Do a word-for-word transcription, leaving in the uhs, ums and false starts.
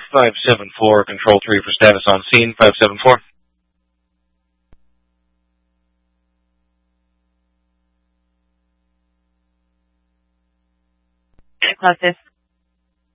five seven four, Control three for status on scene, five seven four. Closest